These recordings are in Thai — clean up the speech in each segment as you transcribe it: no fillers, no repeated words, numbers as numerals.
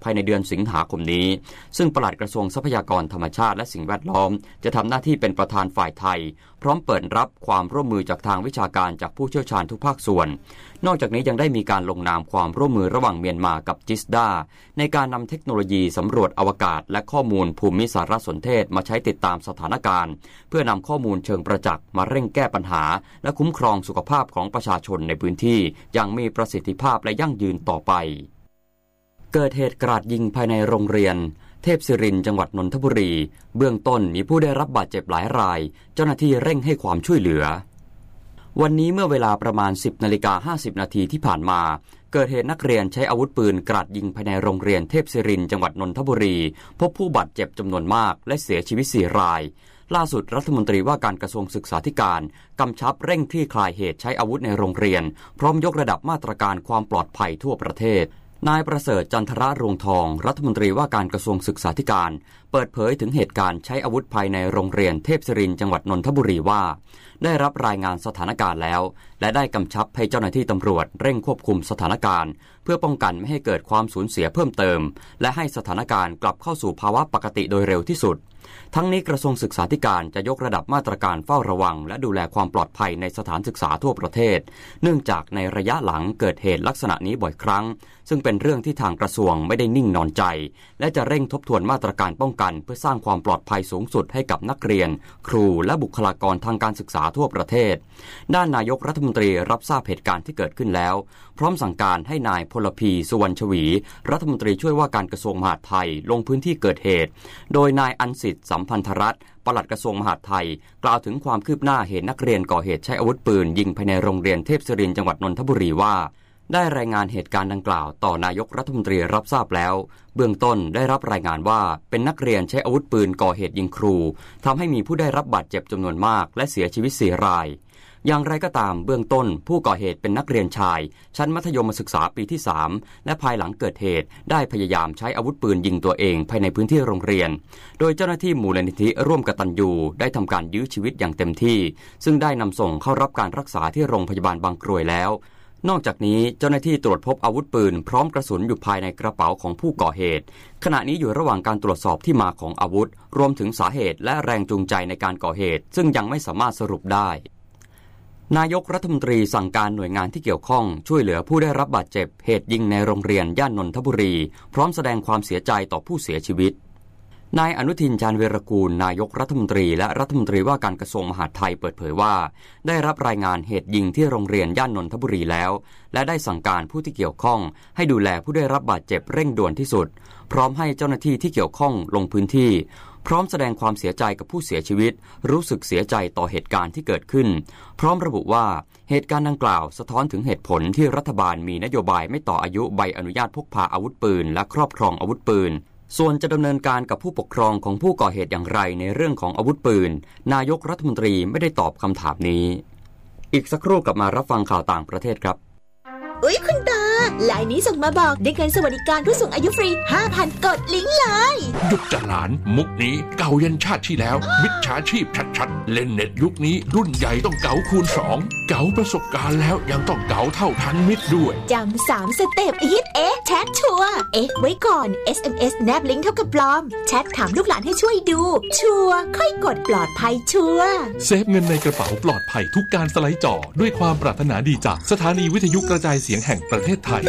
ายในเดือนสิงหาคมนี้ซึ่งปลัดกระทรวงทรัพยากรธรรมชาติและสิ่งแวดล้อมจะทำหน้าที่เป็นประธานฝ่ายไทยพร้อมเปิดรับความร่วมมือจากทางวิชาการจากผู้เชี่ยวชาญทุกภาคส่วนนอกจากนี้ยังได้มีการลงนามความร่วมมือระหว่างเมียนมากับจิสดาในการนำเทคโนโลยีสำรวจอวกาศและข้อมูลภูมิสารสนเทศมาใช้ติดตามสถานการณ์เพื่อนำข้อมูลเชิงประจักษ์มาเร่งแก้ปัญหาและคุ้มครองสุขภาพของประชาชนในพื้นที่อย่างมีประสิทธิภาพและยั่งยืนต่อไปเกิดเหตุกราดยิงภายในโรงเรียนเทพศิรินทร์จังหวัดนนทบุรีเบื้องต้นมีผู้ได้รับบาดเจ็บหลายรายเจ้าหน้าที่เร่งให้ความช่วยเหลือวันนี้เมื่อเวลาประมาณ 10:50 นาทีที่ผ่านมาเกิดเหตุนักเรียนใช้อาวุธปืนกราดยิงภายในโรงเรียนเทพศิรินทร์จังหวัดนนทบุรีพบผู้บาดเจ็บจำนวนมากและเสียชีวิต4 รายล่าสุดรัฐมนตรีว่าการกระทรวงศึกษาธิการกำชับเร่งคลี่คลายเหตุใช้อาวุธในโรงเรียนพร้อมยกระดับมาตรการความปลอดภัยทั่วประเทศนายประเสริฐจันทรรวงทองรัฐมนตรีว่าการกระทรวงศึกษาธิการเปิดเผยถึงเหตุการณ์ใช้อาวุธภายในโรงเรียนเทพศิรินทร์จังหวัดนนทบุรีว่าได้รับรายงานสถานการณ์แล้วและได้กำชับให้เจ้าหน้าที่ตำรวจเร่งควบคุมสถานการณ์เพื่อป้องกันไม่ให้เกิดความสูญเสียเพิ่มเติมและให้สถานการณ์กลับเข้าสู่ภาวะปกติโดยเร็วที่สุดทั้งนี้กระทรวงศึกษาธิการจะยกระดับมาตรการเฝ้าระวังและดูแลความปลอดภัยในสถานศึกษาทั่วประเทศเนื่องจากในระยะหลังเกิดเหตุลักษณะนี้บ่อยครั้งซึ่งเป็นเรื่องที่ทางกระทรวงไม่ได้นิ่งนอนใจและจะเร่งทบทวนมาตรการป้องกันเพื่อสร้างความปลอดภัยสูงสุดให้กับนักเรียนครูและบุคลากรทางการศึกษาทั่วประเทศด้านนายกรัฐมนตรีรับทราบเหตุการณ์ที่เกิดขึ้นแล้วพร้อมสั่งการให้นายพลพีสุวรรณชวีรัฐมนตรีช่วยว่าการกระทรวงมหาดไทยลงพื้นที่เกิดเหตุโดยนายอันสิทธิ์สัมพันธรัตน์ปลัดกระทรวงมหาดไทยกล่าวถึงความคืบหน้าเหตุนักเรียนก่อเหตุใช้อาวุธปืนยิงภายในโรงเรียนเทพศิรินทร์จังหวัดนนทบุรีว่าได้รายงานเหตุการณ์ดังกล่าวต่อนายกรัฐมนตรีรับทราบแล้วเบื้องต้นได้รับรายงานว่าเป็นนักเรียนใช้อาวุธปืนก่อเหตุยิงครูทำให้มีผู้ได้รับบาดเจ็บจำนวนมากและเสียชีวิต4 รายอย่างไรก็ตามเบื้องต้นผู้ก่อเหตุเป็นนักเรียนชายชั้นมัธยมศึกษาปีที่3และภายหลังเกิดเหตุได้พยายามใช้อาวุธปืนยิงตัวเองภายในพื้นที่โรงเรียนโดยเจ้าหน้าที่มูลนิธิร่วมกตัญญูได้ทำการยื้อชีวิตอย่างเต็มที่ซึ่งได้นำส่งเข้ารับการรักษาที่โรงพยาบาลบางกรวยแล้วนอกจากนี้เจ้าหน้าที่ตรวจพบอาวุธปืนพร้อมกระสุนอยู่ภายในกระเป๋าของผู้ก่อเหตุขณะนี้อยู่ระหว่างการตรวจสอบที่มาของอาวุธรวมถึงสาเหตุและแรงจูงใจในการก่อเหตุซึ่งยังไม่สามารถสรุปได้นายกรัฐมนตรีสั่งการหน่วยงานที่เกี่ยวข้องช่วยเหลือผู้ได้รับบาดเจ็บเหตุยิงในโรงเรียนย่านนนทบุรีพร้อมแสดงความเสียใจต่อผู้เสียชีวิตนายอนุทิน ชาญวีรกูลนายกรัฐมนตรีและรัฐมนตรีว่าการกระทรวงมหาดไทยเปิดเผยว่าได้รับรายงานเหตุยิงที่โรงเรียนย่านนนทบุรีแล้วและได้สั่งการผู้ที่เกี่ยวข้องให้ดูแลผู้ได้รับบาดเจ็บเร่งด่วนที่สุดพร้อมให้เจ้าหน้าที่ที่เกี่ยวข้องลงพื้นที่พร้อมแสดงความเสียใจกับผู้เสียชีวิตรู้สึกเสียใจต่อเหตุการณ์ที่เกิดขึ้นพร้อมระบุว่าเหตุการณ์ดังกล่าวสะท้อนถึงเหตุผลที่รัฐบาลมีนโยบายไม่ต่ออายุใบอนุญาตพกพาอาวุธปืนและครอบครองอาวุธปืนส่วนจะดำเนินการกับผู้ปกครองของผู้ก่อเหตุอย่างไรในเรื่องของอาวุธปืนนายกรัฐมนตรีไม่ได้ตอบคำถามนี้อีกสักครู่กลับมารับฟังข่าวต่างประเทศครับอุ๊ยคุณตาไลน์นี้ส่งมาบอกได้เงินสวัสดิการผู้สูงอายุฟรี 5,000 กดลิงก์เลยหยุดจ้ะหลานมุกนี้เก่ายันชาติที่แล้วมิจฉาชีพชัดๆเล่นเน็ตยุคนี้รุ่นใหญ่ต้องเก๋าคูณ2เก๋าประสบการณ์แล้วยังต้องเก๋าเท่าทันมิตรด้วยจำ3 สเต็ปฮิตแชทชัวร์ไว้ก่อน SMS แนบลิงก์เท่ากับปลอมแชทถามลูกหลานให้ช่วยดูชัวร์ค่อยกดปลอดภัยชัวร์เซฟเงินในกระเป๋าปลอดภัยทุกการสไลด์จอด้วยความปรารถนาดีจากสถานีวิทยุกระจายเสียงแห่งประเทศไทย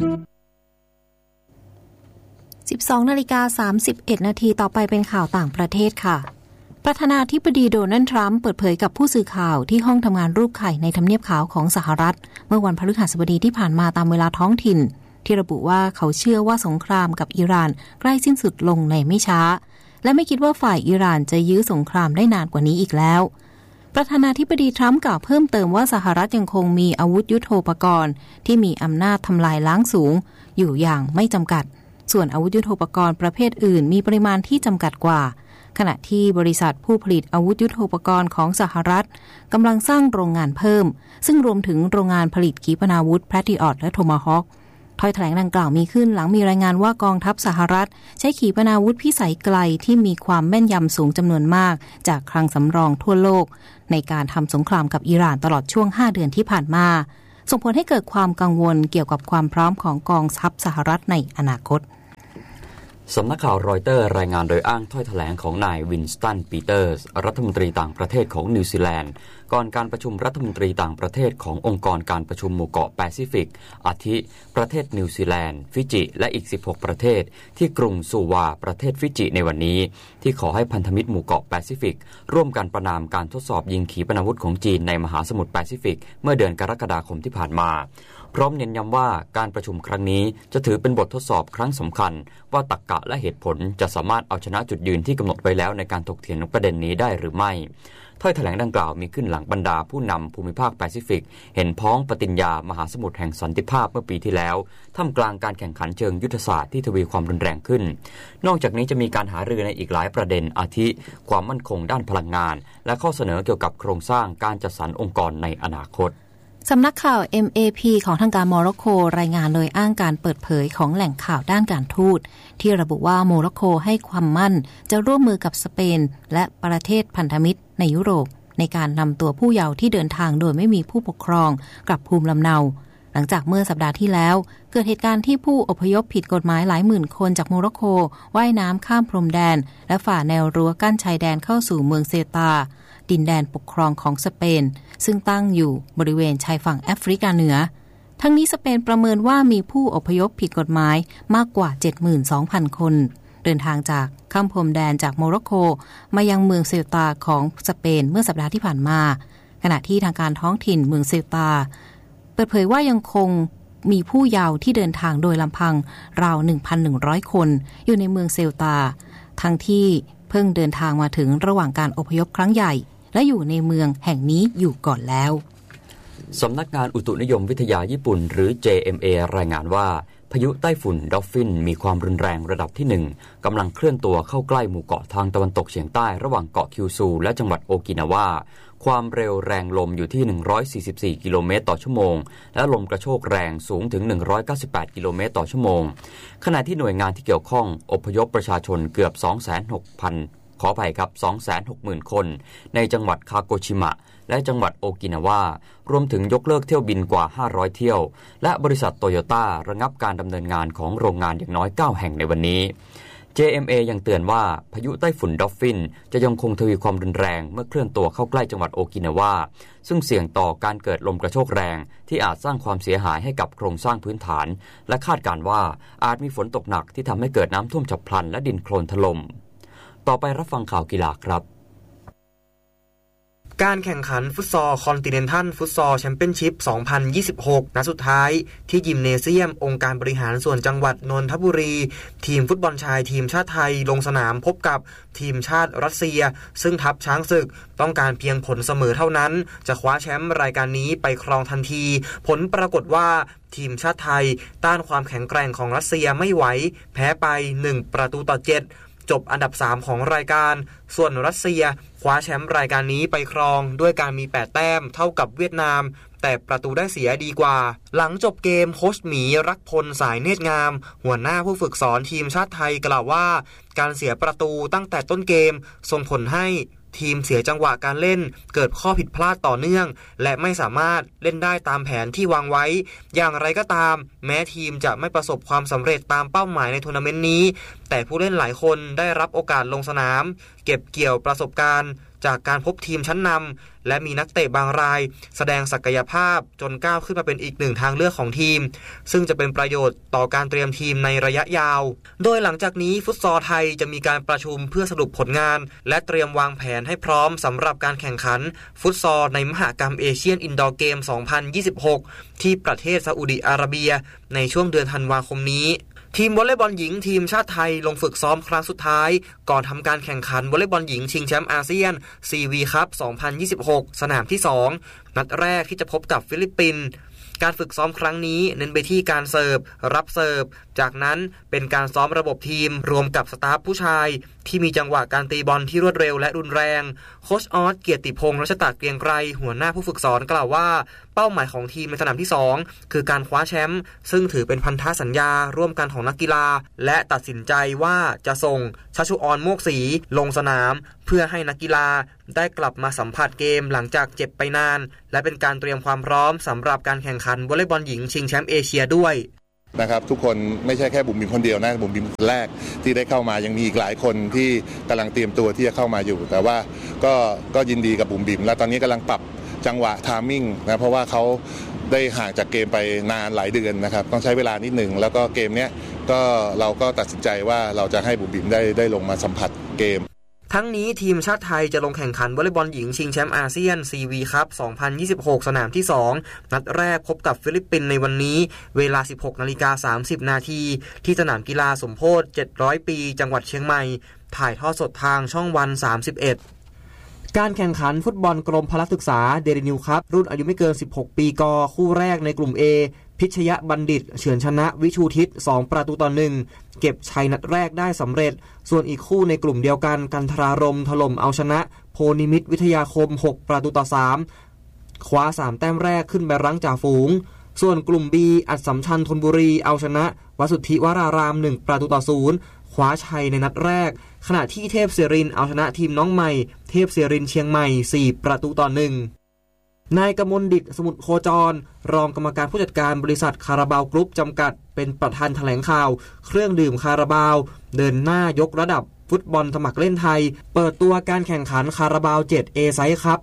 12:31 นาทีต่อไปเป็นข่าวต่างประเทศค่ะประธานาธิบดีโดนัลด์ทรัมป์เปิดเผยกับผู้สื่อข่าวที่ห้องทำงานรูปไข่ในทำเนียบขาวของสหรัฐเมื่อวันพฤหัสบดีที่ผ่านมาตามเวลาท้องถิ่นที่ระบุว่าเขาเชื่อว่าสงครามกับอิหร่านใกล้สิ้นสุดลงในไม่ช้าและไม่คิดว่าฝ่ายอิหร่านจะยื้อสงครามได้นานกว่านี้อีกแล้วประธานาธิบดีทรัมป์กล่าวเพิ่มเติมว่าสหรัฐยังคงมีอาวุธยุทโธปกรณ์ที่มีอำนาจทำลายล้างสูงอยู่อย่างไม่จำกัดส่วนอาวุธยุทโธปกรณ์ประเภทอื่นมีปริมาณที่จำกัดกว่าขณะที่บริษัทผู้ผลิตอาวุธยุทโธปกรณ์ของสหรัฐกำลังสร้างโรงงานเพิ่มซึ่งรวมถึงโรงงานผลิตขีปนาวุธแพทริออตและโทมาฮอคถ้อยแถลงดังกล่าวมีขึ้นหลังมีรายงานว่ากองทัพสหรัฐใช้ขีปนาวุธพิสัยไกลที่มีความแม่นยำสูงจำนวนมากจากคลังสำรองทั่วโลกในการทำสงครามกับอิหร่านตลอดช่วง5 เดือนที่ผ่านมาส่งผลให้เกิดความกังวลเกี่ยวกับความพร้อมของกองทัพสหรัฐในอนาคตสำนักข่าวรอยเตอร์รายงานโดยอ้างถ้อยแถลงของนายวินสตันปีเตอร์สรัฐมนตรีต่างประเทศของนิวซีแลนด์ก่อนการประชุมรัฐมนตรีต่างประเทศขององค์กรการประชุมหมู่เกาะแปซิฟิกอาทิประเทศนิวซีแลนด์ฟิจิและอีก16ประเทศที่กรุงซูวาประเทศฟิจิในวันนี้ที่ขอให้พันธมิตรหมู่เกาะแปซิฟิกร่วมกันประณามการทดสอบยิงขีปนาวุธของจีนในมหาสมุทรแปซิฟิกเมื่อเดือนกรกฎาคมที่ผ่านมาพร้อมเน้นย้ำว่าการประชุมครั้งนี้จะถือเป็นบททดสอบครั้งสำคัญว่าตรรกะและเหตุผลจะสามารถเอาชนะจุดยืนที่กำหนดไว้แล้วในการถกเถียงประเด็นนี้ได้หรือไม่ถ้อยแถลงดังกล่าวมีขึ้นหลังบรรดาผู้นำภูมิภาคแปซิฟิกเห็นพ้องปฏิญญามหาสมุทรแห่งสันติภาพเมื่อปีที่แล้วท่ามกลางการแข่งขันเชิงยุทธศาสตร์ที่ทวีความรุนแรงขึ้นนอกจากนี้จะมีการหารือในอีกหลายประเด็นอาทิความมั่นคงด้านพลังงานและข้อเสนอเกี่ยวกับโครงสร้างการจัดสรรองค์กรในอนาคตสำนักข่าว MAP ของทางการโมร็อกโกรายงานโดยอ้างการเปิดเผยของแหล่งข่าวด้านการทูตที่ระบุว่าโมร็อกโกให้ความมั่นจะร่วมมือกับสเปนและประเทศพันธมิตรในยุโรปในการนำตัวผู้เยาว์ที่เดินทางโดยไม่มีผู้ปกครองกลับภูมิลำเนาหลังจากเมื่อสัปดาห์ที่แล้วเกิดเหตุการณ์ที่ผู้อพยพผิดกฎหมายหลายหมื่นคนจากโมร็อกโกว่ายน้ำข้ามพรมแดนและฝ่าแนวรั้วกั้นชายแดนเข้าสู่เมืองเซตาดินแดนปกครองของสเปนซึ่งตั้งอยู่บริเวณชายฝั่งแอฟริกาเหนือทั้งนี้สเปนประเมินว่ามีผู้อพยพผิดกฎหมายมากกว่า 72,000 คนเดินทางจากข้ามพรมแดนจากโมร็อกโกมายังเมืองเซตาของสเปนเมื่อสัปดาห์ที่ผ่านมาขณะที่ทางการท้องถิ่นเมืองเซตาเปิดเผยว่ายังคงมีผู้เยาว์ที่เดินทางโดยลำพังราว 1,100 คนอยู่ในเมืองเซตาทั้งที่เพิ่งเดินทางมาถึงระหว่างการอพยพครั้งใหญ่และอยู่ในเมืองแห่งนี้อยู่ก่อนแล้วสำนักงานอุตุนิยมวิทยาญี่ปุ่นหรือ JMA รายงานว่าพายุไต้ฝุ่นดอฟฟินมีความรุนแรงระดับที่1กำลังเคลื่อนตัวเข้าใกล้หมู่เกาะทางตะวันตกเฉียงใต้ระหว่างเกาะคิวซูและจังหวัดโอกินาวาความเร็วแรงลมอยู่ที่144กิโลเมตรต่อชั่วโมงและลมกระโชกแรงสูงถึง198กิโลเมตรต่อชั่วโมงขณะที่หน่วยงานที่เกี่ยวข้องอพยพประชาชนเกือบ 26,000 ขออภัยครับ 260,000 คนในจังหวัดคาโกชิมะและจังหวัดโอกินาวารวมถึงยกเลิกเที่ยวบินกว่า500เที่ยวและบริษัทโตโยต้าระงับการดำเนินงานของโรงงานอย่างน้อย9แห่งในวันนี้ JMA ยังเตือนว่าพายุไต้ฝุ่นดอฟฟินจะยังคงทวีความรุนแรงเมื่อเคลื่อนตัวเข้าใกล้จังหวัดโอกินาวาซึ่งเสี่ยงต่อการเกิดลมกระโชกแรงที่อาจสร้างความเสียหายให้กับโครงสร้างพื้นฐานและคาดการณ์ว่าอาจมีฝนตกหนักที่ทำให้เกิดน้ำท่วมฉับพลันและดินโคลนถล่มต่อไปรับฟังข่าวกีฬาครับการแข่งขันฟุตซอลคอนติเนนทัลฟุตซอลแชมเปี้ยนชิพ 2026 นัดสุดท้ายที่ยิมเนเซียมองค์การบริหารส่วนจังหวัดนนทบุรีทีมฟุตบอลชายทีมชาติไทยลงสนามพบกับทีมชาติรัสเซียซึ่งทัพช้างศึกต้องการเพียงผลเสมอเท่านั้นจะคว้าแชมป์รายการนี้ไปครองทันทีผลปรากฏว่าทีมชาติไทยต้านความแข็งแกร่งของรัสเซียไม่ไหวแพ้ไป1-7จบอันดับ3ของรายการส่วนรัสเซียคว้าแชมป์รายการนี้ไปครองด้วยการมี8แต้มเท่ากับเวียดนามแต่ประตูได้เสียดีกว่าหลังจบเกมโค้ชหมีรักพลสายเนตรงามหัวหน้าผู้ฝึกสอนทีมชาติไทยกล่าวว่าการเสียประตูตั้งแต่ต้นเกมส่งผลให้ทีมเสียจังหวะการเล่นเกิดข้อผิดพลาดต่อเนื่องและไม่สามารถเล่นได้ตามแผนที่วางไว้อย่างไรก็ตามแม้ทีมจะไม่ประสบความสำเร็จตามเป้าหมายในทัวร์นาเมนต์นี้แต่ผู้เล่นหลายคนได้รับโอกาสลงสนามเก็บเกี่ยวประสบการณ์จากการพบทีมชั้นนำและมีนักเตะบางรายแสดงศักยภาพจนก้าวขึ้นมาเป็นอีกหนึ่งทางเลือกของทีมซึ่งจะเป็นประโยชน์ต่อการเตรียมทีมในระยะยาวโดยหลังจากนี้ฟุตซอลไทยจะมีการประชุมเพื่อสรุปผลงานและเตรียมวางแผนให้พร้อมสำหรับการแข่งขันฟุตซอลในมหกรรมเอเชียนอินดอร์เกม 2026 ที่ประเทศซาอุดิอาระเบียในช่วงเดือนธันวาคมนี้ทีมวอลเลย์บอลหญิงทีมชาติไทยลงฝึกซ้อมครั้งสุดท้ายก่อนทำการแข่งขันวอลเลย์บอลหญิงชิงแชมป์อาเซียน CV Cup 2026 สนามที่2นัดแรกที่จะพบกับฟิลิปปินส์การฝึกซ้อมครั้งนี้เน้นไปที่การเสิร์ฟรับเสิร์ฟจากนั้นเป็นการซ้อมระบบทีมรวมกับสตาฟผู้ชายที่มีจังหวะการตีบอลที่รวดเร็วและรุนแรงโค้ชออสเกียรติพงษ์รัชตะเกรียงไกรหัวหน้าผู้ฝึกสอนกล่าวว่าเป้าหมายของทีมในสนามที่2คือการคว้าแชมป์ซึ่งถือเป็นพันธสัญญาร่วมกันของนักกีฬาและตัดสินใจว่าจะส่งชัชชุออนโมกศรีลงสนามเพื่อให้นักกีฬาได้กลับมาสัมผัสเกมหลังจากเจ็บไปนานและเป็นการเตรียมความพร้อมสำหรับการแข่งขันวอลเลย์บอลหญิงชิงแชมป์เอเชียด้วยนะครับทุกคนไม่ใช่แค่บุ๋มบิ๋มคนเดียวนะบุ๋มบิ๋มคนแรกที่ได้เข้ามายังมีอีกหลายคนที่กำลังเตรียมตัวที่จะเข้ามาอยู่แต่ว่าก็ยินดีกับบุ๋มบิ๋มและตอนนี้กำลังปรับจังหวะไทมิ่งนะเพราะว่าเขาได้ห่างจากเกมไปนานหลายเดือนนะครับต้องใช้เวลานิดหนึ่งแล้วก็เกมเนี้ยก็เราก็ตัดสินใจว่าเราจะให้บุ๋มบิ๋มได้ลงมาสัมผัสเกมทั้งนี้ทีมชาติไทยจะลงแข่งขันวอลเลย์บอลหญิงชิงแชมป์อาเซียน CV คัพ 2026 สนามที่ 2 นัดแรกพบกับฟิลิปปินส์ในวันนี้เวลา 16:30 น.ที่สนามกีฬาสมโภช700 ปีจังหวัดเชียงใหม่ถ่ายทอดสดทางช่องวัน 31 การแข่งขันฟุตบอลกรมพละศึกษาเดลินิวคัพรุ่นอายุไม่เกิน 16 ปีกคู่แรกในกลุ่ม A พิชยบัณฑิตเฉือนชนะวิชูทิศ2-1เก็บชัยนัดแรกได้สำเร็จส่วนอีกคู่ในกลุ่มเดียวกันกันทรารมถล่มเอาชนะโพนิมิตรวิทยาคม6-3คว้า3แต้มแรกขึ้นไปรั้งจ่าฝูงส่วนกลุ่ม B อัสสัมชัญธนบุรีเอาชนะวสุทธิวราราม1-0คว้าชัยในนัดแรกขณะที่เทพศิรินทร์เอาชนะทีมน้องใหม่เทพศิรินทร์เชียงใหม่4-1นายกมลดิษฐ์สมุทรโคจรรองกรรมการผู้จัดการบริษัทคาราบาวกรุ๊ปจำกัดเป็นประธานแถลงข่าวเครื่องดื่มคาราบาวเดินหน้ายกระดับฟุตบอลสมัครเล่นไทยเปิดตัวการแข่งขันคาราบาว 7A ไซส์คัพ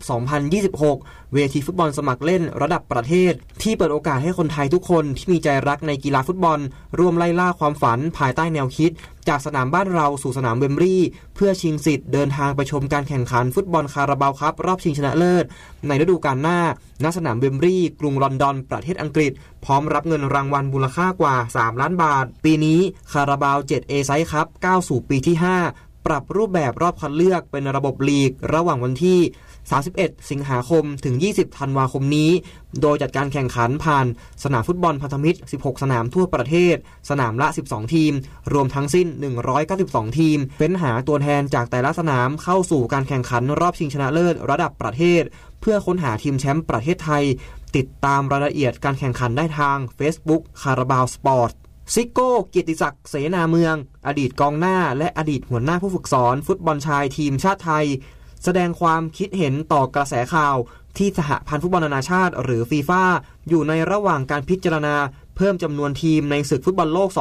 2026 เวทีฟุตบอลสมัครเล่นระดับประเทศที่เปิดโอกาสให้คนไทยทุกคนที่มีใจรักในกีฬาฟุตบอลร่วมไล่ล่าความฝันภายใต้แนวคิดจากสนามบ้านเราสู่สนามเวมบลีย์เพื่อชิงสิทธิ์เดินทางไปชมการแข่งขันฟุตบอลคาราบาวคัพรอบชิงชนะเลิศในฤดูกาลหน้าณสนามเวมบลีย์กรุงลอนดอนประเทศอังกฤษพร้อมรับเงินรางวัลมูลค่ากว่า3ล้านบาทปีนี้คาราบาว 7A ไซส์คัพก้าวสู่ปีที่5ปรับรูปแบบรอบคัดเลือกเป็นระบบลีกระหว่างวันที่31สิงหาคมถึง20ธันวาคมนี้โดยจัดการแข่งขันผ่านสนามฟุตบอลพันธมิตร16สนามทั่วประเทศสนามละ12ทีมรวมทั้งสิ้น192ทีมเฟ้นหาตัวแทนจากแต่ละสนามเข้าสู่การแข่งขันรอบชิงชนะเลิศระดับประเทศเพื่อค้นหาทีมแชมป์ประเทศไทยติดตามรายละเอียดการแข่งขันได้ทาง Facebook คาราบาวสปอร์ตซิโก้เกียรติศักดิ์เสนาเมืองอดีตกองหน้าและอดีตหัวหน้าผู้ฝึกสอนฟุตบอลชายทีมชาติไทยแสดงความคิดเห็นต่อกระแสข่าวที่สหพันธ์ฟุตบอลนานาชาติหรือฟีฟ่าอยู่ในระหว่างการพิจารณาเพิ่มจำนวนทีมในศึกฟุตบอลโลก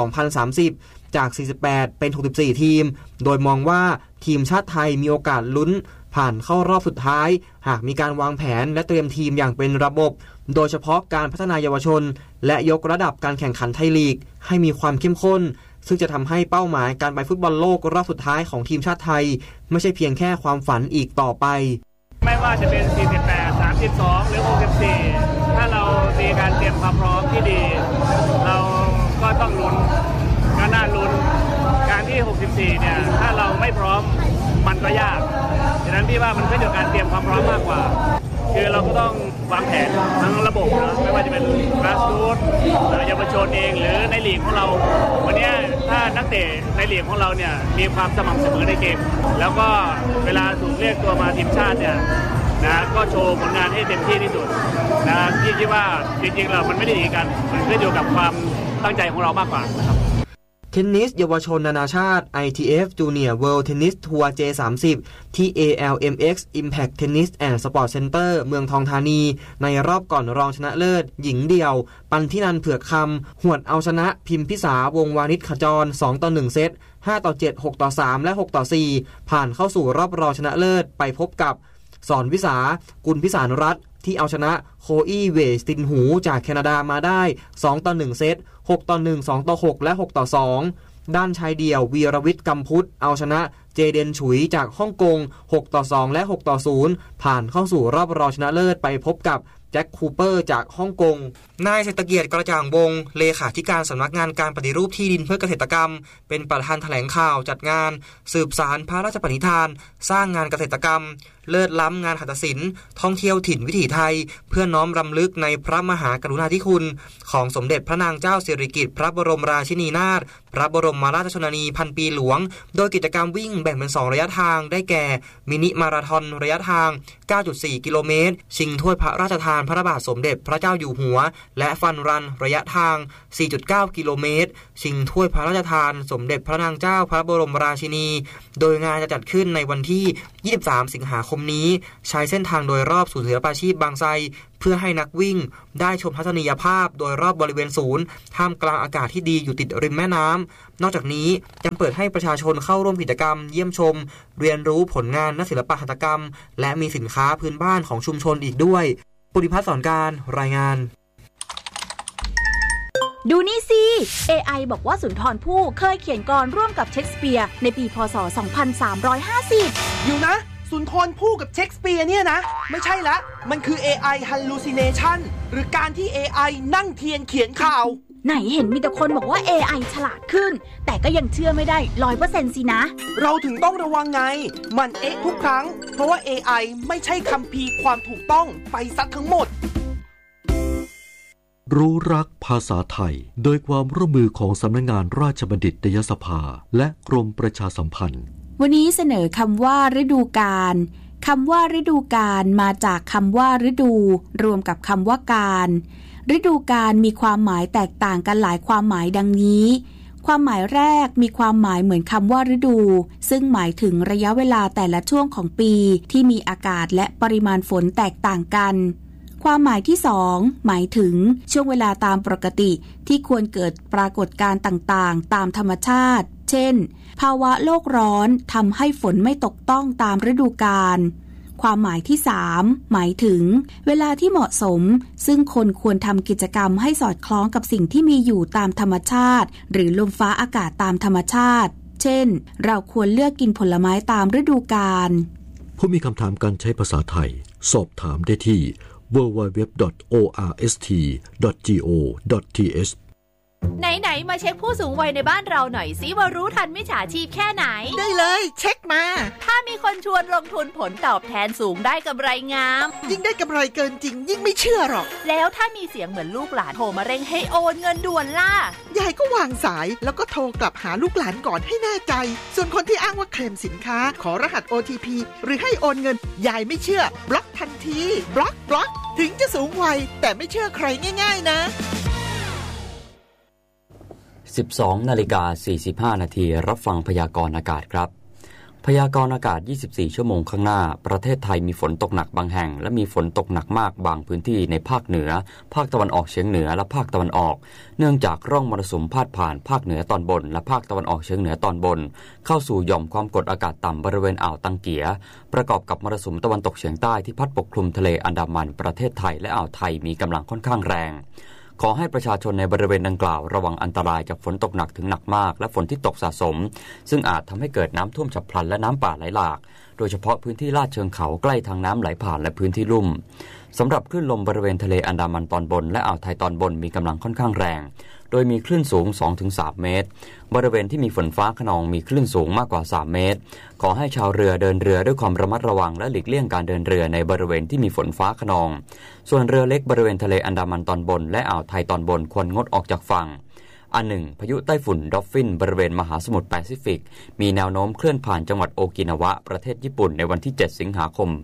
2030 จาก 48 เป็น 64 ทีมโดยมองว่าทีมชาติไทยมีโอกาสลุ้นผ่านเข้ารอบสุดท้ายหากมีการวางแผนและเตรียมทีมอย่างเป็นระบบโดยเฉพาะการพัฒนาเยาวชนและยกระดับการแข่งขันไทยลีกให้มีความเข้มข้นซึ่งจะทำให้เป้าหมายการไปฟุตบอลโลกรอบสุดท้ายของทีมชาติไทยไม่ใช่เพียงแค่ความฝันอีกต่อไปไม่ว่าจะเป็น 48, 32 หรือ 64 ถ้าเรามีการเตรียมความพร้อมที่ดีเราก็ต้องลุ้นก็น่าลุ้นการที่ 64 เนี่ยถ้าเราไม่พร้อมมันก็ยากฉะนั้นพี่ว่ามันขึ้นอยู่กับการเตรียมความพร้อมมากกว่าคือเราก็ต้องวางแผนทั้งระบบนะไม่ว่าจะเป็นกราสรูทเยาวชนเองหรือในลีกของเราวันนี้ถ้านักเตะในลีกของเราเนี่ยมีความสม่ำเสมอในเกมแล้วก็เวลาถูกเรียกตัวมาทีมชาติเนี่ยนะก็โชว์ผลงานให้เต็มที่ที่สุดนะที่คิดว่าจริงๆเรามันไม่ได้หนีกันมันขึ้นอยู่กับความตั้งใจของเรามากกว่านะครับเทนนิสเยาวชนนานาชาติ ITF Junior World Tennis Tour J30 ที่ ALMX Impact Tennis and Sport Center เมืองทองธานีในรอบก่อนรองชนะเลิศหญิงเดี่ยวปันธินันท์เผือกคำหวดเอาชนะพิมพิสาวงวานิชขจร 2-1 เซต 5-7 6-3 และ 6-4 ผ่านเข้าสู่รอบรองชนะเลิศไปพบกับสอนวิสากุลพิสารรัตน์ที่เอาชนะโคอี้เวสตินหูจากแคนาดามาได้ 2-1 เซต 6-1 2-6 และ 6-2 ด้านชายเดี่ยววีรวิทย์กำพุทธเอาชนะเจเดนฉุยจากฮ่องกง 6-2 และ 6-0 ผ่านเข้าสู่รอบรองชนะเลิศไปพบกับแจ็คคูเปอร์จากฮ่องกงนายเศรษฐเกียรติกระจ่างวงศ์เลขาธิการสำนักงานการปฏิรูปที่ดินเพื่อเกษตรกรรมเป็นประธานแถลงข่าวจัดงานสืบสานพระราชปณิธานสร้างงานเกษตรกรรมเลิศล้ำงานหัตถศิลป์ท่องเที่ยวถิ่นวิถีไทยเพื่อน้อมรำลึกในพระมหากรุณาธิคุณของสมเด็จพระนางเจ้าสิริกิติ์พระบรมราชินีนาถพระบรมราชชนนีพันปีหลวงโดยกิจกรรมวิ่งแบ่งเป็น2ระยะทางได้แก่มินิมาราธอนระยะทาง 9.4 กิโลเมตรชิงถ้วยพระราชทานพระบาทสมเด็จพระเจ้าอยู่หัวและฟันรันระยะทาง 4.9 กิโลเมตรชิงถ้วยพระราชทานสมเด็จพระนางเจ้าพระบรมราชินีโดยงานจะจัดขึ้นในวันที่23สิงหาคมนี้ใช้เส้นทางโดยรอบศูนย์ศิลปาชีพบางไทรเพื่อให้นักวิ่งได้ชมทัศนียภาพโดยรอบบริเวณศูนย์ท่ามกลางอากาศที่ดีอยู่ติดริมแม่น้ำนอกจากนี้ยังเปิดให้ประชาชนเข้าร่วมกิจกรรมเยี่ยมชมเรียนรู้ผลงานนักศิลปหัตถกรรมและมีสินค้าพื้นบ้านของชุมชนอีกด้วยปุริพัฒน์สอนการรายงานดูนี่สิ AI บอกว่าสุนทรภู่เคยเขียนกลร่วมกับเชคสเปียร์ในปีพ.ศ. 2350 อยู่นะสุนทรภู่กับเชคสเปียร์เนี่ยนะไม่ใช่ละมันคือ AI hallucination หรือการที่ AI นั่งเทียนเขียนข่าวไหนเห็นมีแต่คนบอกว่า AI ฉลาดขึ้นแต่ก็ยังเชื่อไม่ได้ 100% สินะเราถึงต้องระวังไงมันทุกครั้งเพราะว่า AI ไม่ใช่คัมภีร์ความถูกต้องไปซะทั้งหมดรู้รักภาษาไทยโดยความร่วมมือของสำนักงานราชบัณฑิตยสภาและกรมประชาสัมพันธ์วันนี้เสนอคำว่าฤดูกาลคำว่าฤดูกาลมาจากคำว่าฤดูรวมกับคำว่าการฤดูกาลมีความหมายแตกต่างกันหลายความหมายดังนี้ความหมายแรกมีความหมายเหมือนคำว่าฤดูซึ่งหมายถึงระยะเวลาแต่ละช่วงของปีที่มีอากาศและปริมาณฝนแตกต่างกันความหมายที่สองหมายถึงช่วงเวลาตามปกติที่ควรเกิดปรากฏการณ์ต่างๆตามธรรมชาติเช่นภาวะโลกร้อนทำให้ฝนไม่ตกต้องตามฤดูกาลความหมายที่สามหมายถึงเวลาที่เหมาะสมซึ่งคนควรทำกิจกรรมให้สอดคล้องกับสิ่งที่มีอยู่ตามธรรมชาติหรือลมฟ้าอากาศตามธรรมชาติเช่นเราควรเลือกกินผลไม้ตามฤดูกาลผู้มีคำถามการใช้ภาษาไทยสอบถามได้ที่www.orst.go.th ไหนๆมาเช็คผู้สูงวัยในบ้านเราหน่อยสิว่ารู้ทันมิจฉาชีพแค่ไหนได้เลยเช็คมาถ้ามีคนชวนลงทุนผลตอบแทนสูงได้กำไรงามยิ่งได้กำไรเกินจริงยิ่งไม่เชื่อหรอกแล้วถ้ามีเสียงเหมือนลูกหลานโทรมาเร่งให้โอนเงินด่วนล่ะยายก็วางสายแล้วก็โทรกลับหาลูกหลานก่อนให้แน่ใจส่วนคนที่อ้างว่าเคลมสินค้าขอรหัส OTP หรือให้โอนเงินยายไม่เชื่อบล็อกทันทีบล็อกถึงจะสูงวัยแต่ไม่เชื่อใครง่ายๆนะ 12:45 น.รับฟังพยากรณ์อากาศครับพยากรณ์อากาศ24ชั่วโมงข้างหน้าประเทศไทยมีฝนตกหนักบางแห่งและมีฝนตกหนักมากบางพื้นที่ในภาคเหนือภาคตะวันออกเฉียงเหนือและภาคตะวันออกเนื่องจากร่องมรสุมพาดผ่านภาคเหนือตอนบนและภาคตะวันออกเฉียงเหนือตอนบนเข้าสู่หย่อมความกดอากาศต่ำบริเวณอ่าวตังเกียประกอบกับมรสุมตะวันตกเฉียงใต้ที่พัดปกคลุมทะเลอันดามันประเทศไทยและอ่าวไทยมีกำลังค่อนข้างแรงขอให้ประชาชนในบริเวณดังกล่าวระวังอันตรายจากฝนตกหนักถึงหนักมากและฝนที่ตกสะสมซึ่งอาจทำให้เกิดน้ำท่วมฉับพลันและน้ำป่าไหลหลากโดยเฉพาะพื้นที่ลาดเชิงเขาใกล้ทางน้ำไหลผ่านและพื้นที่ลุ่มสำหรับคลื่นลมบริเวณทะเลอันดามันตอนบนและอ่าวไทยตอนบนมีกำลังค่อนข้างแรงโดยมีคลื่นสูง 2-3 เมตรบริเวณที่มีฝนฟ้าคะนองมีคลื่นสูงมากกว่า3เมตรขอให้ชาวเรือเดินเรือด้วยความระมัดระวังและหลีกเลี่ยงการเดินเรือในบริเวณที่มีฝนฟ้าคะนองส่วนเรือเล็กบริเวณทะเลอันดามันตอนบนและอ่าวไทยตอนบนควรงดออกจากฝั่งอันหนึ่งพายุไต้ฝุ่นดอฟฟินบริเวณมหาสมุทรแปซิฟิกมีแนวโน้มเคลื่อนผ่านจังหวัดโอกินาวะประเทศญี่ปุ่นในวันที่7สิงหาคม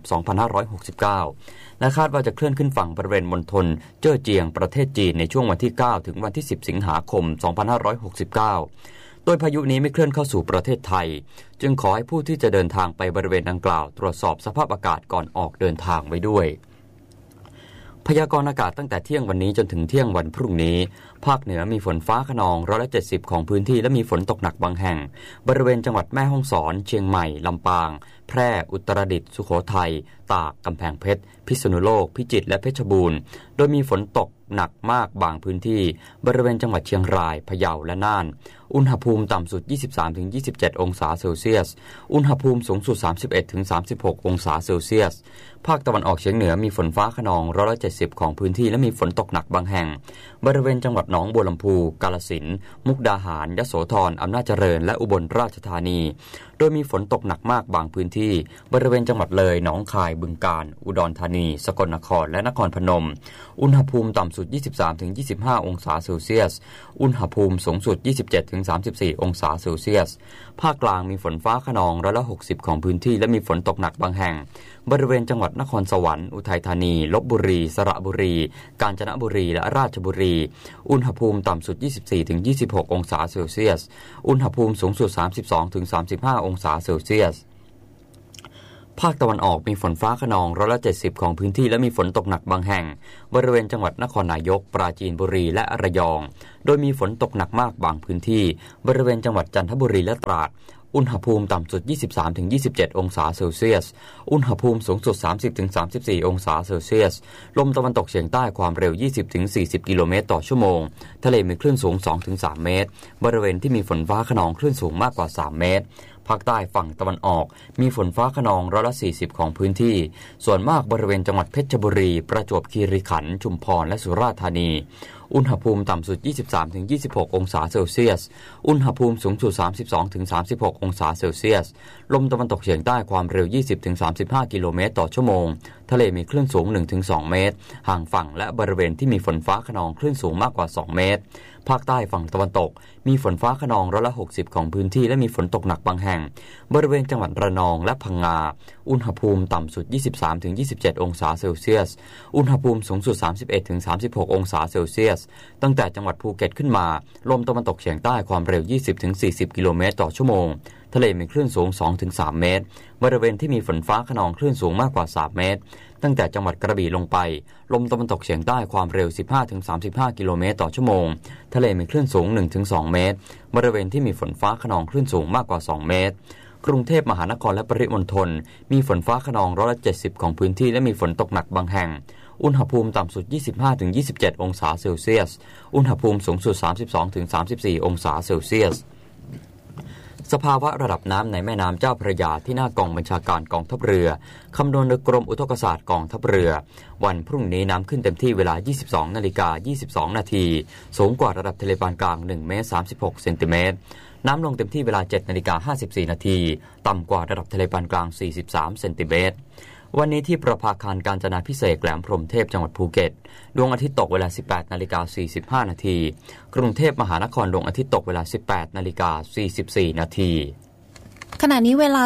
2569และคาดว่าจะเคลื่อนขึ้นฝั่งบริเวณมณฑลเจ้อเจียงประเทศจีนในช่วงวันที่9ถึงวันที่10สิงหาคม2569โดยพายุนี้ไม่เคลื่อนเข้าสู่ประเทศไทยจึงขอให้ผู้ที่จะเดินทางไปบริเวณดังกล่าวตรวจสอบสภาพอากาศก่อนออกเดินทางไว้ด้วยพยากรณ์อากาศตั้งแต่เที่ยงวันนี้จนถึงเที่ยงวันพรุ่งนี้ภาคเหนือมีฝนฟ้าคะนอง170ของพื้นที่และมีฝนตกหนักบางแห่งบริเวณจังหวัดแม่ฮ่องสอนเชียงใหม่ลำปางแพร่อุตรดิตถ์สุโขทัยตากกำแพงเพชรพิษณุโลกพิจิตรและเพชรบูรณ์โดยมีฝนตกหนักมากบางพื้นที่บริเวณจังหวัดเชียงรายพะเยาและน่านอุณหภูมิต่ำสุด 23-27 องศาเซลเซียสอุณหภูมิสูงสุด 31-36 องศาเซลเซียสภาคตะวันออกเฉียงเหนือมีฝนฟ้าคะนอง170ของพื้นที่และมีฝนตกหนักบางแห่งบริเวณจังหวัดหนองบัวลำพูกาฬสินธุ์มุกดาหารยโสธรอำนาจเจริญและอุบลราชธานีโดยมีฝนตกหนักมากบางพื้นที่บริเวณจังหวัดเลยหนองคายบึงกาฬอุดรธานีสกลนครและนครพนมอุณหภูมิต่ำสุด 23-25 องศาเซลเซียสอุณหภูมิสูงสุด 27-34 องศาเซลเซียสภาคกลางมีฝนฟ้าคะนอง160ของพื้นที่และมีฝนตกหนักบางแห่งบริเวณจังหวัดนครสวรรค์อุทัยธานีลพบุรีสระบุรีกาญจนบุรีและราชบุรีอุณหภูมิต่ำสุด 24-26 องศาเซลเซียสอุณหภูมิสูงสุด 32-35 องศาเซลเซียสภาคตะวันออกมีฝนฟ้าคะนอง170ของพื้นที่และมีฝนตกหนักบางแห่งบริเวณจังหวัดนครนายกปราจีนบุรีและระยองโดยมีฝนตกหนักมากบางพื้นที่บริเวณจังหวัดจันทบุรีและตราดอุณหภูมิต่ำสุด 23-27 องศาเซลเซียสอุณหภูมิสูงสุด 30-34 องศาเซลเซียสลมตะวันตกเฉียงใต้ความเร็ว 20-40 กิโลเมตรต่อชั่วโมงทะเลมีคลื่นสูง 2-3 เมตรบริเวณที่มีฝนฟ้าคะนองคลื่นสูงมากกว่า 3 เมตรภาคใต้ฝั่งตะวันออกมีฝนฟ้าคะนอง140ของพื้นที่ส่วนมากบริเวณจังหวัดเพชรบุรีประจวบคีรีขันธ์ชุมพรและสุราษฎร์ธานีอุณหภูมิต่ำสุด 23-26 องศาเซลเซียสอุณหภูมิสูงสุด 32-36 องศาเซลเซียสลมตะวันตกเฉียงใต้ความเร็ว 20-35 กิโลเมตรต่อชั่วโมงทะเลมีคลื่นสูง 1-2 เมตรห่างฝั่งและบริเวณที่มีฝนฟ้าคะนองคลื่นสูงมากกว่า 2 เมตรภาคใต้ฝั่งตะวันตกมีฝนฟ้าคะนอง160ของพื้นที่และมีฝนตกหนักบางแห่งบริเวณจังหวัดระนองและพังงาอุณหภูมิต่ำสุด 23-27 องศาเซลเซียสอุณหภูมิสูงสุด 31-36 องศาเซลเซียสตั้งแต่จังหวัดภูเก็ตขึ้นมาลมตะวันตกเฉียงใต้ความเร็ว 20-40 กิโลเมตรต่อชั่วโมงทะเลมีคลื่นสูง 2-3 เมตรบริเวณที่มีฝนฟ้าคะนองคลื่นสูงมากกว่า 3 เมตรตั้งแต่จังหวัดกระบี่ลงไปลมตะวันตกเฉียงใต้ความเร็ว 15-35 กิโลเมตรต่อชั่วโมงทะเลมีคลื่นสูง 1-2 เมตรบริเวณที่มีฝนฟ้าคะนองคลื่นสูงมากกว่า 2 เมตรกรุงเทพมหานครและปริมณฑลมีฝนฟ้าคะนอง170ของพื้นที่และมีฝนตกหนักบางแห่งอุณหภูมิต่ำสุด 25-27 องศาเซลเซียสอุณหภูมิสูงสุด 32-34 องศาเซลเซียสสภาวะระดับน้ำในแม่น้ำเจ้าพระยาที่หน้ากองบัญชาการกองทัพเรือคำนวณโดยกรมอุทกศาสตร์กองทัพเรือวันพรุ่งนี้น้ำขึ้นเต็มที่เวลา 22:22 นาทีสูงกว่าระดับทะเลปานกลาง1 เมตร 36 เซนติเมตรน้ำลงเต็มที่เวลา 7:54 นาทีต่ำกว่าระดับทะเลปานกลาง43 เซนติเมตรวันนี้ที่ประภาคารกาญจนาภิเษกแหลมพรหมเทพจังหวัดภูเก็ตดวงอาทิตย์ตกเวลา 18:45 นาทีกรุงเทพมหานครดวงอาทิตย์ตกเวลา 18:44 นาทีขณะนี้เวลา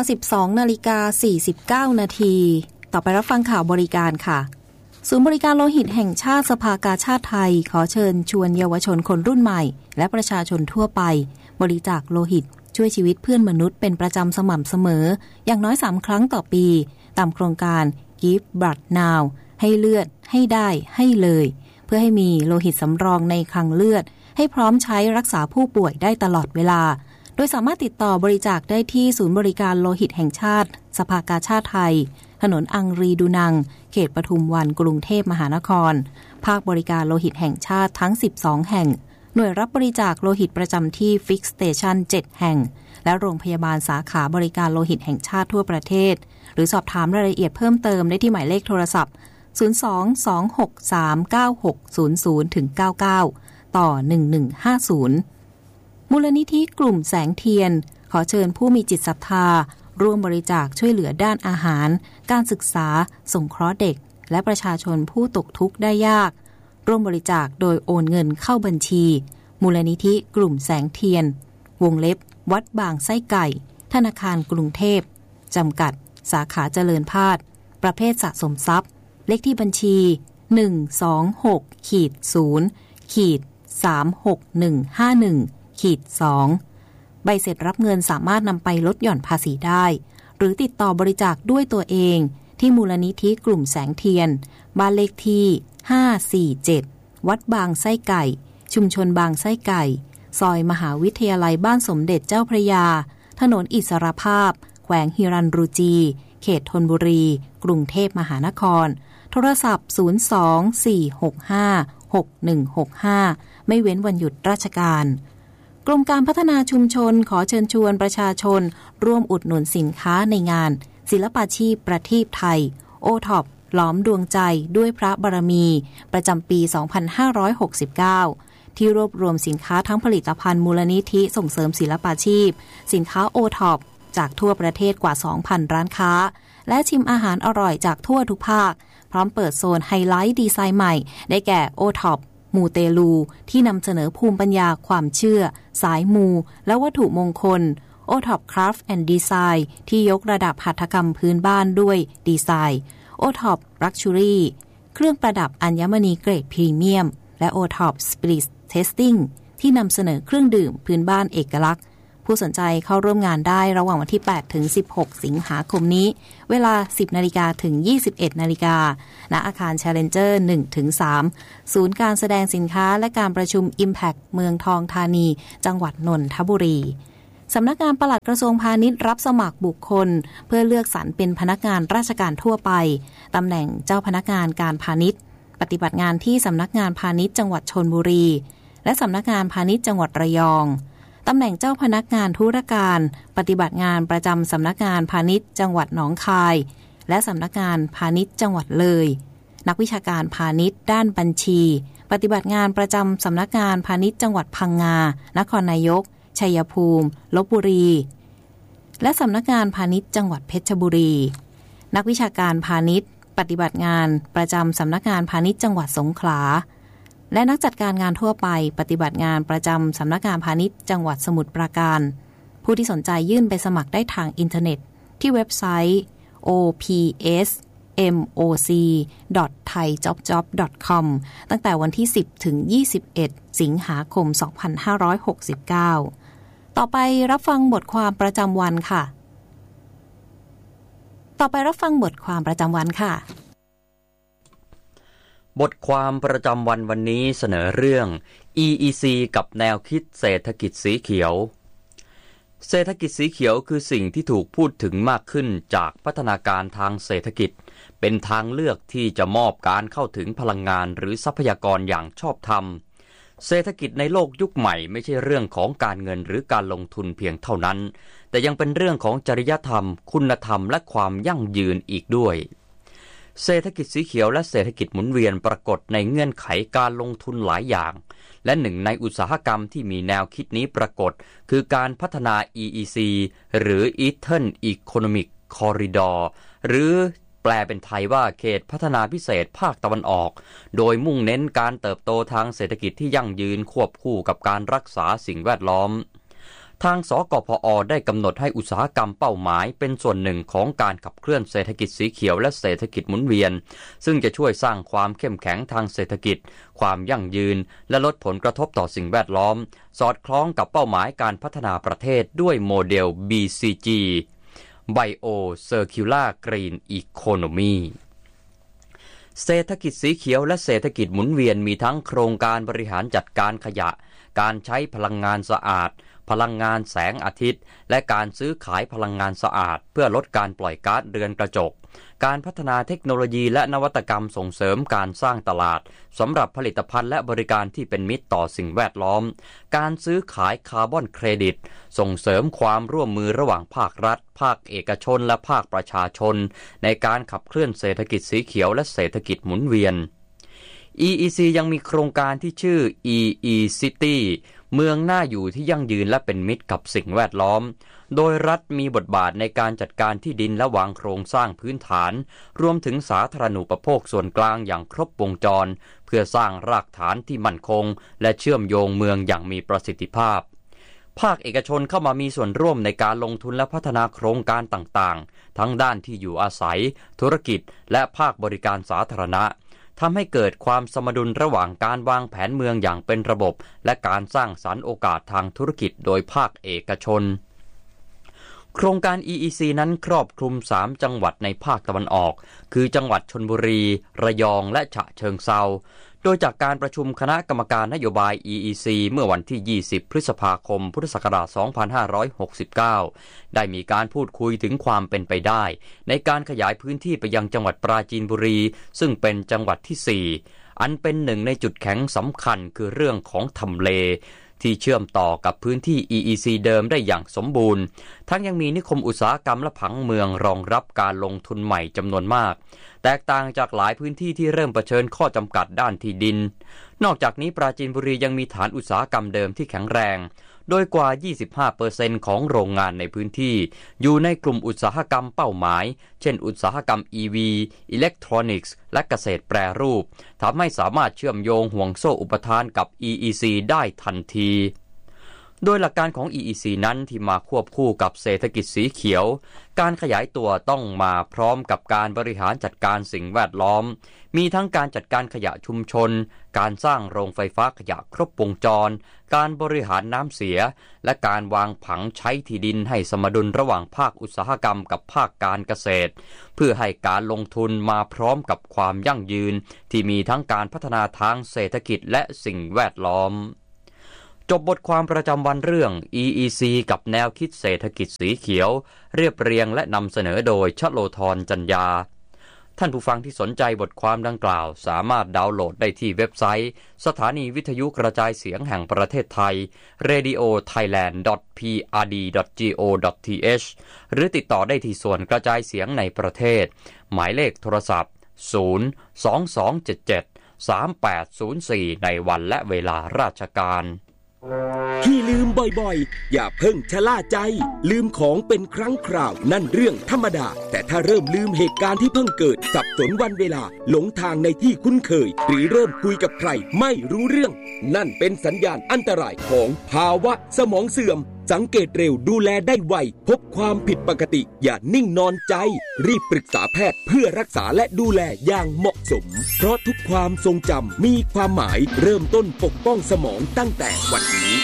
12:49 นาทีต่อไปรับฟังข่าวบริการค่ะศูนย์บริการโลหิตแห่งชาติสภากาชาดไทยขอเชิญชวนเยาวชนคนรุ่นใหม่และประชาชนทั่วไปบริจาคโลหิตช่วยชีวิตเพื่อนมนุษย์เป็นประจำสม่ำเสมออย่างน้อย3 ครั้งต่อปีตามโครงการ Give Blood Now ให้เลือดให้ได้ให้เลยเพื่อให้มีโลหิตสำรองในคลังเลือดให้พร้อมใช้รักษาผู้ป่วยได้ตลอดเวลาโดยสามารถติดต่อบริจาคได้ที่ศูนย์บริการโลหิตแห่งชาติสภากาชาดไทยถนนอังรีดูนังเขตปทุมวันกรุงเทพมหานครภาคบริการโลหิตแห่งชาติทั้ง12แห่งหน่วยรับบริจาคโลหิตประจำที่ Fix Station 7 แห่งและโรงพยาบาลสาขาบริการโลหิตแห่งชาติทั่วประเทศหรือสอบถามรายละเอียดเพิ่มเติมได้ที่หมายเลขโทรศัพท์ 02-263-9600-99 ต่อ 1150 มูลนิธิกลุ่มแสงเทียนขอเชิญผู้มีจิตศรัทธาร่วมบริจาคช่วยเหลือด้านอาหารการศึกษาสงเคราะห์เด็กและประชาชนผู้ตกทุกข์ได้ยากร่วมบริจาคโดยโอนเงินเข้าบัญชีมูลนิธิกลุ่มแสงเทียนวงเล็บวัดบางไส้ไก่ธนาคารกรุงเทพจำกัดสาขาเจริญพาดประเภทสะสมทรัพย์เลขที่บัญชี 126-0-36151-2 ใบเสร็จรับเงินสามารถนำไปลดหย่อนภาษีได้หรือติดต่อบริจาคด้วยตัวเองที่มูลนิธิกลุ่มแสงเทียนบ้านเลขที่547วัดบางไส้ไก่ชุมชนบางไส้ไก่ซอยมหาวิทยาลัยบ้านสมเด็จเจ้าพระยาถนนอิสรภาพแขวงฮิรัญรูจีเขตธนบุรีกรุงเทพมหานครโทรศัพท์02-465-6165ไม่เว้นวันหยุดราชการกรมการพัฒนาชุมชนขอเชิญชวนประชาชนร่วมอุดหนุนสินค้าในงานศิลปาชีพประทีปไทยโอท็อปล้อมดวงใจด้วยพระบารมีประจำปี 2569ที่รวบรวมสินค้าทั้งผลิตภัณฑ์มูลนิธิส่งเสริมศิลปาชีพสินค้าโอท็อปจากทั่วประเทศกว่า 2,000 ร้านค้าและชิมอาหารอร่อยจากทั่วทุกภาคพร้อมเปิดโซนไฮไลท์ดีไซน์ใหม่ได้แก่โอท็อปมูเตลูที่นำเสนอภูมิปัญญาความเชื่อสายมูและวัตถุมงคลโอท็อปคราฟต์แอนด์ดีไซน์ที่ยกระดับหัตถกรรมพื้นบ้านด้วยดีไซน์โอท็อปลักชัวรี่เครื่องประดับอัญมณีเกรดพรีเมียมและโอท็อปสปิริตเทสติ้งที่นำเสนอเครื่องดื่มพื้นบ้านเอกลักษณ์ผู้สนใจเข้าร่วมงานได้ระหว่างวันที่8ถึง16สิงหาคมนี้เวลา 10 นาฬิกาถึง 21 นาฬิกาณอาคาร Challenger 1 ถึง 3 ศูนย์การแสดงสินค้าและการประชุม Impact เมืองทองธานีจังหวัดนนทบุรีสำนักงานปลัดกระทรวงพาณิชย์รับสมัครบุคคลเพื่อเลือกสรรเป็นพนักงานราชการทั่วไปตำแหน่งเจ้าพนักงานการพาณิชย์ปฏิบัติงานที่สำนักงานพาณิชย์จังหวัดชลบุรีและสำนักงานพาณิชย์จังหวัดระยองตำแหน่งเจ้าพนักงานธุรการปฏิบัติงานประจำสำนักงานพาณิชย์จังหวัดหนองคายและสำนักงานพาณิชย์จังหวัดเลยนักวิชาการพาณิชย์ด้านบัญชีปฏิบัติงานประจำสำนักงานพาณิชย์จังหวัดพังงานครนายกชัยภูมิลพบุรีและสำนักงานพาณิชย์จังหวัดเพชรบุรีนักวิชาการพาณิชย์ปฏิบัติงานประจำสำนักงานพาณิชย์จังหวัดสงขลาและนักจัดการงานทั่วไปปฏิบัติงานประจำสำนักงานพาณิชย์จังหวัดสมุทรปราการผู้ที่สนใจยื่นไปสมัครได้ทางอินเทอร์เน็ตที่เว็บไซต์ opsmoc.thaijobjob.com ตั้งแต่วันที่10ถึง21สิงหาคม2569ต่อไปรับฟังบทความประจำวันค่ะบทความประจำวันวันนี้เสนอเรื่อง EEC กับแนวคิดเศรษฐกิจสีเขียวเศรษฐกิจสีเขียวคือสิ่งที่ถูกพูดถึงมากขึ้นจากพัฒนาการทางเศรษฐกิจเป็นทางเลือกที่จะมอบการเข้าถึงพลังงานหรือทรัพยากรอย่างชอบธรรมเศรษฐกิจในโลกยุคใหม่ไม่ใช่เรื่องของการเงินหรือการลงทุนเพียงเท่านั้นแต่ยังเป็นเรื่องของจริยธรรมคุณธรรมและความยั่งยืนอีกด้วยเศรษฐกิจสีเขียวและเศรษฐกิจหมุนเวียนปรากฏในเงื่อนไขการลงทุนหลายอย่างและหนึ่งในอุตสาหกรรมที่มีแนวคิดนี้ปรากฏคือการพัฒนา EEC หรือ Eastern Economic Corridor หรือแปลเป็นไทยว่าเขตพัฒนาพิเศษภาคตะวันออกโดยมุ่งเน้นการเติบโตทางเศรษฐกิจที่ยั่งยืนควบคู่กับการรักษาสิ่งแวดล้อมทางสกพอ.ได้กำหนดให้อุตสาหกรรมเป้าหมายเป็นส่วนหนึ่งของการขับเคลื่อนเศรษฐกิจสีเขียวและเศรษฐกิจหมุนเวียนซึ่งจะช่วยสร้างความเข้มแข็งทางเศรษฐกิจความยั่งยืนและลดผลกระทบต่อสิ่งแวดล้อมสอดคล้องกับเป้าหมายการพัฒนาประเทศด้วยโมเดล BCG Bio Circular Green Economy เศรษฐกิจสีเขียวและเศรษฐกิจหมุนเวียนมีทั้งโครงการบริหารจัดการขยะการใช้พลังงานสะอาดพลังงานแสงอาทิตย์และการซื้อขายพลังงานสะอาดเพื่อลดการปล่อยก๊าซเรือนกระจกการพัฒนาเทคโนโลยีและนวัตกรรมส่งเสริมการสร้างตลาดสำหรับผลิตภัณฑ์และบริการที่เป็นมิตรต่อสิ่งแวดล้อมการซื้อขายคาร์บอนเครดิตส่งเสริมความร่วมมือระหว่างภาครัฐภาคเอกชนและภาคประชาชนในการขับเคลื่อนเศรษฐกิจสีเขียวและเศรษฐกิจหมุนเวียน EEC ยังมีโครงการที่ชื่อ EE City เมืองน่าอยู่ที่ยั่งยืนและเป็นมิตรกับสิ่งแวดล้อมโดยรัฐมีบทบาทในการจัดการที่ดินและวางโครงสร้างพื้นฐานรวมถึงสาธารณูปโภคส่วนกลางอย่างครบวงจรเพื่อสร้างรากฐานที่มั่นคงและเชื่อมโยงเมืองอย่างมีประสิทธิภาพภาคเอกชนเข้ามามีส่วนร่วมในการลงทุนและพัฒนาโครงการต่างๆทั้งด้านที่อยู่อาศัยธุรกิจและภาคบริการสาธารณะทำให้เกิดความสมดุลระหว่างการวางแผนเมืองอย่างเป็นระบบและการสร้างสรรค์โอกาสทางธุรกิจโดยภาคเอกชนโครงการ EEC นั้นครอบคลุม3จังหวัดในภาคตะวันออกคือจังหวัดชลบุรีระยองและฉะเชิงเทราโดยจากการประชุมคณะกรรมการนโยบาย EEC เมื่อวันที่20พฤษภาคมพุทธศักราช2569ได้มีการพูดคุยถึงความเป็นไปได้ในการขยายพื้นที่ไปยังจังหวัดปราจีนบุรีซึ่งเป็นจังหวัดที่4อันเป็นหนึ่งในจุดแข็งสำคัญคือเรื่องของทำเลที่เชื่อมต่อกับพื้นที่ EEC เดิมได้อย่างสมบูรณ์ทั้งยังมีนิคมอุตสาหกรรมและผังเมืองรองรับการลงทุนใหม่จำนวนมากแตกต่างจากหลายพื้นที่ที่เริ่มเผชิญข้อจำกัดด้านที่ดินนอกจากนี้ปราจีนบุรียังมีฐานอุตสาหกรรมเดิมที่แข็งแรงโดยกว่า 25% ของโรงงานในพื้นที่อยู่ในกลุ่มอุตสาหกรรมเป้าหมายเช่นอุตสาหกรรม EV อิเล็กทรอนิกส์และเกษตรแปรรูปทำให้สามารถเชื่อมโยงห่วงโซ่อุปทานกับ EEC ได้ทันทีโดยหลักการของ EEC นั้นที่มาควบคู่กับเศรษฐกิจสีเขียวการขยายตัวต้องมาพร้อมกับการบริหารจัดการสิ่งแวดล้อมมีทั้งการจัดการขยะชุมชนการสร้างโรงไฟฟ้าขยะครบวงจรการบริหารน้ำเสียและการวางผังใช้ที่ดินให้สมดุลระหว่างภาคอุตสาหกรรมกับภาคการเกษตรเพื่อให้การลงทุนมาพร้อมกับความยั่งยืนที่มีทั้งการพัฒนาทางเศรษฐกิจและสิ่งแวดล้อมจบบทความประจำวันเรื่อง EEC กับแนวคิดเศรษฐกิจสีเขียวเรียบเรียงและนำเสนอโดยชโลธรจันยาท่านผู้ฟังที่สนใจบทความดังกล่าวสามารถดาวน์โหลดได้ที่เว็บไซต์สถานีวิทยุกระจายเสียงแห่งประเทศไทย radiothailand.prd.go.th หรือติดต่อได้ที่ส่วนกระจายเสียงในประเทศหมายเลขโทรศัพท์ 022773804 ในวันและเวลาราชการที่ลืมบ่อยๆอย่าเพิ่งชะล่าใจลืมของเป็นครั้งคราวนั่นเรื่องธรรมดาแต่ถ้าเริ่มลืมเหตุการณ์ที่เพิ่งเกิดสับสนวันเวลาหลงทางในที่คุ้นเคยหรือเริ่มคุยกับใครไม่รู้เรื่องนั่นเป็นสัญญาณอันตรายของภาวะสมองเสื่อมสังเกตเร็วดูแลได้ไวพบความผิดปกติอย่านิ่งนอนใจรีบปรึกษาแพทย์เพื่อรักษาและดูแลอย่างเหมาะสมเพราะทุกความทรงจำมีความหมายเริ่มต้นปกป้องสมองตั้งแต่วันนี้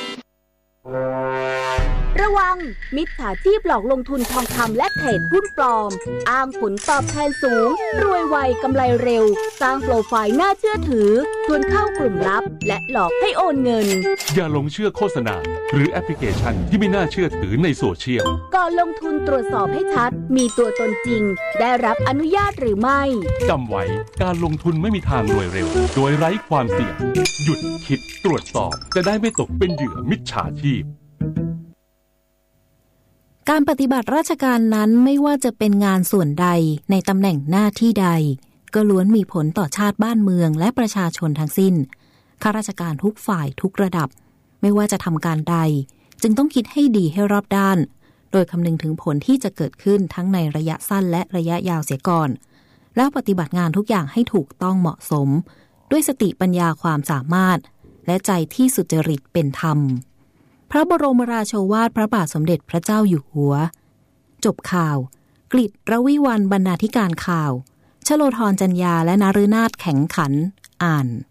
ระวังมิจฉาชีพหลอกลงทุนทองคำและเทรดหุ้นปลอมอ้างผลตอบแทนสูงรวยไวกำไรเร็วสร้างโปรไฟล์น่าเชื่อถือชวนเข้ากลุ่มลับและหลอกให้โอนเงินอย่าหลงเชื่อโฆษณาหรือแอปพลิเคชันที่ไม่น่าเชื่อถือในโซเชียลก่อนลงทุนตรวจสอบให้ชัดมีตัวตนจริงได้รับอนุญาตหรือไม่จำไว้การลงทุนไม่มีทางรวยเร็วโดยไร้ความเสี่ยงหยุดคิดตรวจสอบจะได้ไม่ตกเป็นเหยื่อมิจฉาชีพการปฏิบัติราชการนั้นไม่ว่าจะเป็นงานส่วนใดในตำแหน่งหน้าที่ใดก็ล้วนมีผลต่อชาติบ้านเมืองและประชาชนทั้งสิ้นข้าราชการทุกฝ่ายทุกระดับไม่ว่าจะทำการใดจึงต้องคิดให้ดีให้รอบด้านโดยคำนึงถึงผลที่จะเกิดขึ้นทั้งในระยะสั้นและระยะยาวเสียก่อนแล้วปฏิบัติงานทุกอย่างให้ถูกต้องเหมาะสมด้วยสติปัญญาความสามารถและใจที่สุจริตเป็นธรรมพระบรมราโชวาทพระบาทสมเด็จพระเจ้าอยู่หัวจบข่าวกฤษรวิวรรณบรรณาธิการข่าวชโลธรจันยาและนฤนาถแข็งขันอ่าน